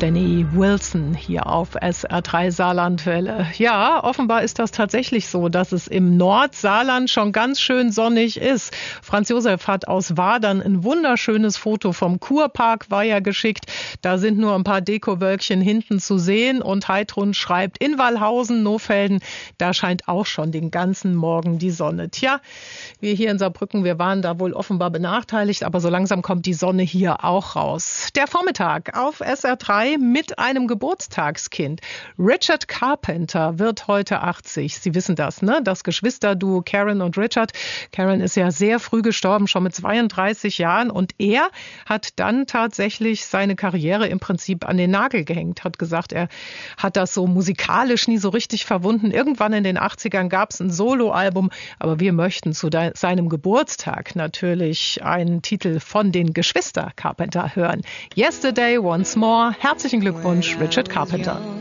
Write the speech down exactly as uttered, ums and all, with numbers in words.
Danny Wilson hier auf S R drei Saarlandwelle. Ja, offenbar ist das tatsächlich so, dass es im Nordsaarland schon ganz schön sonnig ist. Franz Josef hat aus Wadern ein wunderschönes Foto vom Kurpark Weiher geschickt. Da sind nur ein paar Dekowölkchen hinten zu sehen und Heidrun schreibt, in Wallhausen, Nofelden, da scheint auch schon den ganzen Morgen die Sonne. Tja, wir hier in Saarbrücken, wir waren da wohl offenbar benachteiligt, aber so langsam kommt die Sonne hier auch raus. Der Vormittag auf S R drei mit einem Geburtstagskind. Richard Carpenter wird heute achtzig. Sie wissen das, ne? Das Geschwisterduo Karen und Richard. Karen ist ja sehr früh gestorben, schon mit zweiunddreißig Jahren. Und er hat dann tatsächlich seine Karriere im Prinzip an den Nagel gehängt. Hat gesagt, er hat das so musikalisch nie so richtig verwunden. Irgendwann in den achtzigern gab es ein Soloalbum. Aber wir möchten zu de- seinem Geburtstag natürlich einen Titel von den Geschwister Carpenter hören. Yesterday Once More. Herzlichen Glückwunsch, Richard Carpenter.